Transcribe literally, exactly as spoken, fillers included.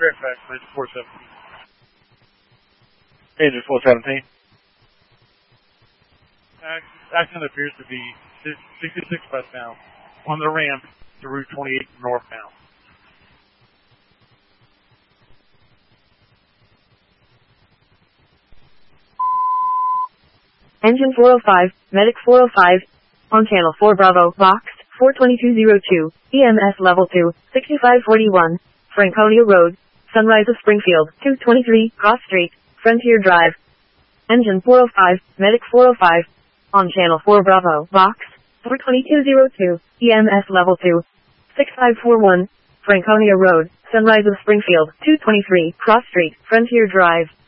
Fairfax, Engine four seventeen. Engine four seventeen. Accident appears to be sixty-six westbound on the ramp to Route twenty-eight northbound. Engine four oh five, Medic four oh five, on Channel four Bravo, Box four two two zero two, E M S Level two, sixty-five forty-one, Franconia Road, Sunrise of Springfield, two twenty-three, Cross Street, Frontier Drive. Engine four oh five, Medic four oh five, on Channel four Bravo, Box four two two zero two, E M S Level two, sixty-five forty-one, Franconia Road, Sunrise of Springfield, two twenty-three, Cross Street, Frontier Drive.